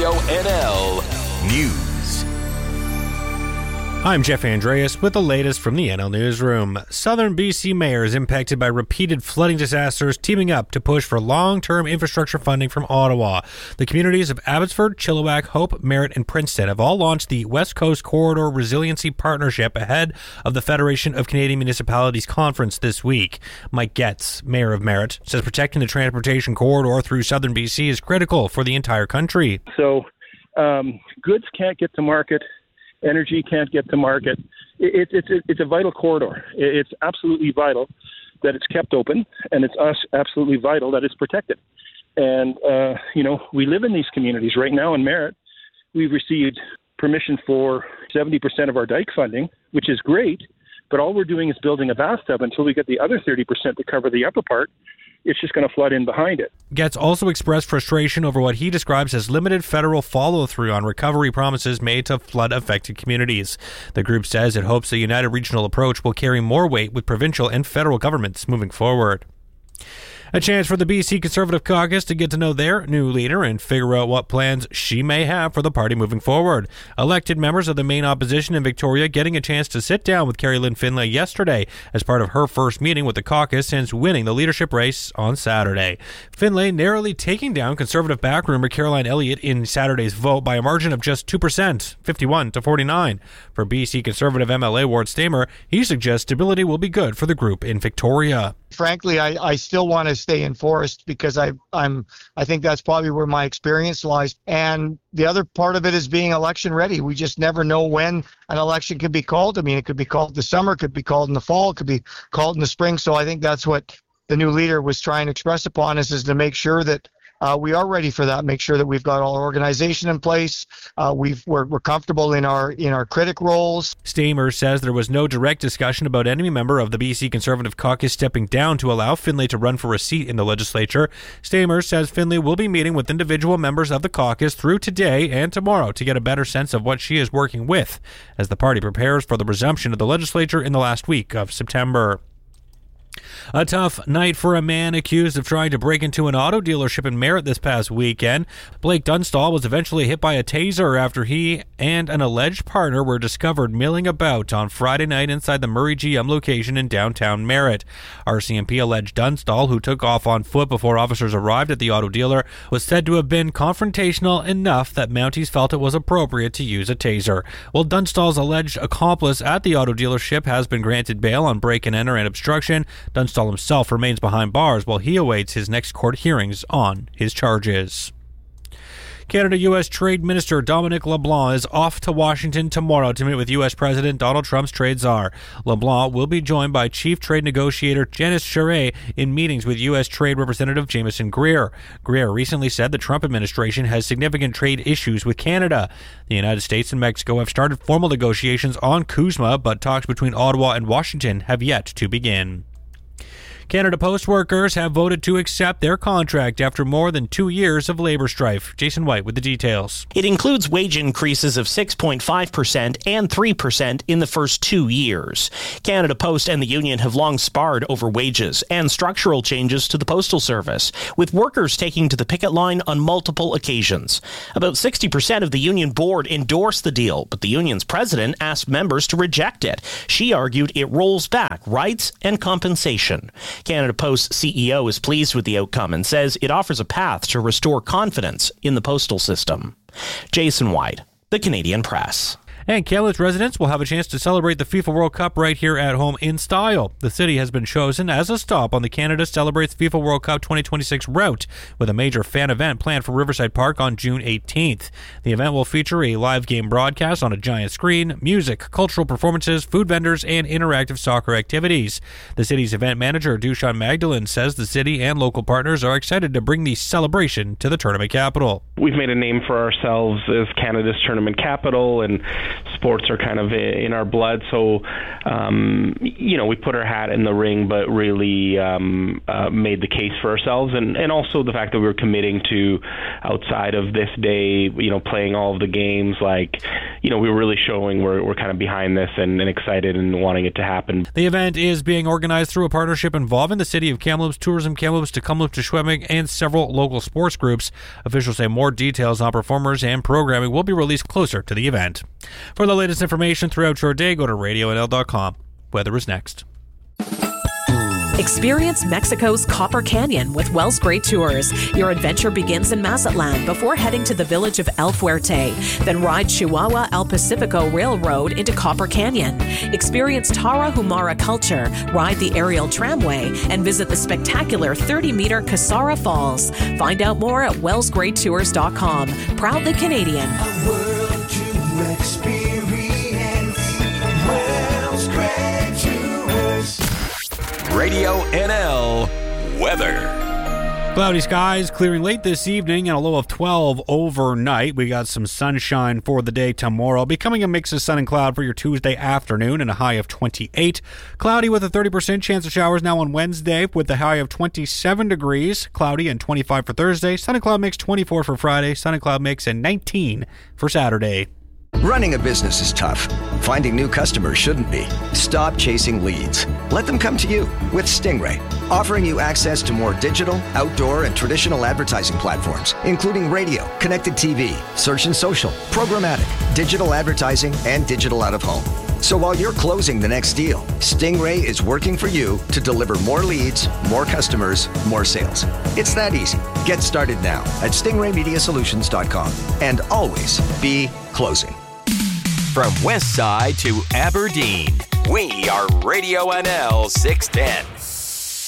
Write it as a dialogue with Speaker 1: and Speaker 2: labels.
Speaker 1: Ontario NL News.
Speaker 2: I'm Jeff Andreas with the latest from the NL Newsroom. Southern BC mayors impacted by repeated flooding disasters teaming up to push for long-term infrastructure funding from Ottawa. The communities of Abbotsford, Chilliwack, Hope, Merritt, and Princeton have all launched the West Coast Corridor Resiliency Partnership ahead of the Federation of Canadian Municipalities Conference this week. Mike Getz, mayor of Merritt, says protecting the transportation corridor through southern BC is critical for the entire country.
Speaker 3: So goods can't get to market. Energy can't get to market. It's a vital corridor. It's absolutely vital that it's kept open, and it's absolutely vital that it's protected. And, we live in these communities right now in Merritt. We've received permission for 70% of our dike funding, which is great, but all we're doing is building a bathtub until we get the other 30% to cover the upper part. It's just going to flood in behind it.
Speaker 2: Getz also expressed frustration over what he describes as limited federal follow-through on recovery promises made to flood-affected communities. The group says it hopes a united regional approach will carry more weight with provincial and federal governments moving forward. A chance for the BC Conservative Caucus to get to know their new leader and figure out what plans she may have for the party moving forward. Elected members of the main opposition in Victoria getting a chance to sit down with Carrie-Lynne Findlay yesterday as part of her first meeting with the caucus since winning the leadership race on Saturday. Findlay narrowly taking down Conservative backroomer Caroline Elliott in Saturday's vote by a margin of just 2%, 51-49. For BC Conservative MLA Ward Stamer, he suggests stability will be good for the group in Victoria.
Speaker 4: Frankly, I still want to stay in Forest because I think that's probably where my experience lies. And the other part of it is being election ready. We just never know when an election could be called. I mean, it could be called this summer, it could be called in the fall, it could be called in the spring. So I think that's what the new leader was trying to express upon us, is to make sure that we are ready for that. Make sure that we've got all our organization in place. We're comfortable in our critic roles.
Speaker 2: Stamer says there was no direct discussion about any member of the BC Conservative Caucus stepping down to allow Findlay to run for a seat in the legislature. Stamer says Findlay will be meeting with individual members of the caucus through today and tomorrow to get a better sense of what she is working with as the party prepares for the resumption of the legislature in the last week of September. A tough night for a man accused of trying to break into an auto dealership in Merritt this past weekend. Blake Dunstall was eventually hit by a taser after he and an alleged partner were discovered milling about on Friday night inside the Murray GM location in downtown Merritt. RCMP alleged Dunstall, who took off on foot before officers arrived at the auto dealer, was said to have been confrontational enough that Mounties felt it was appropriate to use a taser. While Dunstall's alleged accomplice at the auto dealership has been granted bail on break-and-enter and obstruction, Dunstall himself remains behind bars while he awaits his next court hearings on his charges. Canada-U.S. Trade Minister Dominic LeBlanc is off to Washington tomorrow to meet with U.S. President Donald Trump's trade czar. LeBlanc will be joined by Chief Trade Negotiator Janice Charest in meetings with U.S. Trade Representative Jameson Greer. Greer recently said the Trump administration has significant trade issues with Canada. The United States and Mexico have started formal negotiations on CUSMA, but talks between Ottawa and Washington have yet to begin. Canada Post workers have voted to accept their contract after more than 2 years of labor strife. Jason White with the details.
Speaker 5: It includes wage increases of 6.5% and 3% in the first 2 years. Canada Post and the union have long sparred over wages and structural changes to the Postal Service, with workers taking to the picket line on multiple occasions. About 60% of the union board endorsed the deal, but the union's president asked members to reject it. She argued it rolls back rights and compensation. Canada Post CEO is pleased with the outcome and says it offers a path to restore confidence in the postal system. Jason White, The Canadian Press.
Speaker 2: And Kamloops residents will have a chance to celebrate the FIFA World Cup right here at home in style. The city has been chosen as a stop on the Canada Celebrates FIFA World Cup 2026 route, with a major fan event planned for Riverside Park on June 18th. The event will feature a live game broadcast on a giant screen, music, cultural performances, food vendors, and interactive soccer activities. The city's event manager, Dushan Magdalene, says the city and local partners are excited to bring the celebration to the tournament capital.
Speaker 6: We've made a name for ourselves as Canada's tournament capital, and sports are kind of in our blood. So, we put our hat in the ring, but really made the case for ourselves. And also the fact that we were committing to, outside of this day, playing all of the games, we were really showing we're kind of behind this and excited and wanting it to happen.
Speaker 2: The event is being organized through a partnership involving the City of Kamloops, Tourism Kamloops, Tecumseh, Schwemming, and several local sports groups. Officials say more details on performers and programming will be released closer to the event. For the latest information throughout your day, go to radionl.com. Weather is next.
Speaker 7: Experience Mexico's Copper Canyon with Wells Great Tours. Your adventure begins in Mazatlan before heading to the village of El Fuerte. Then ride Chihuahua El Pacifico Railroad into Copper Canyon. Experience Tarahumara culture, ride the aerial tramway, and visit the spectacular 30-meter Casara Falls. Find out more at wellsgreattours.com. Proudly Canadian.
Speaker 8: A world to experience. Wells Great Tours.
Speaker 1: Radio NL weather.
Speaker 2: Cloudy skies clearing late this evening and a low of 12 overnight. We got some sunshine for the day tomorrow, becoming a mix of sun and cloud for your Tuesday afternoon and a high of 28. Cloudy with a 30% chance of showers now on Wednesday with a high of 27 degrees. Cloudy and 25 for Thursday. Sun and cloud mix 24 for Friday. Sun and cloud mix and 19 for Saturday.
Speaker 9: Running a business is tough. Finding new customers shouldn't be. Stop chasing leads. Let them come to you with Stingray, offering you access to more digital, outdoor, and traditional advertising platforms, including radio, connected TV, search and social, programmatic, digital advertising, and digital out-of-home. So while you're closing the next deal, Stingray is working for you to deliver more leads, more customers, more sales. It's that easy. Get started now at stingraymediasolutions.com and always be closing.
Speaker 1: From West Side to Aberdeen, we are Radio NL 610.